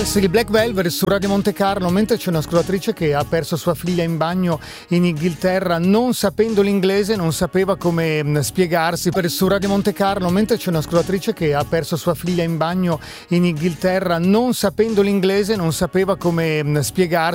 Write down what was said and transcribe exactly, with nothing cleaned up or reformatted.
Beatles, il Black Velvet su Radio Monte Carlo, mentre c'è un'ascoltatrice che ha perso sua figlia in bagno in Inghilterra non sapendo l'inglese, non sapeva come spiegarsi. Per su Radio Monte Carlo, mentre c'è un'ascoltatrice che ha perso sua figlia in bagno in Inghilterra non sapendo l'inglese, non sapeva come spiegarsi.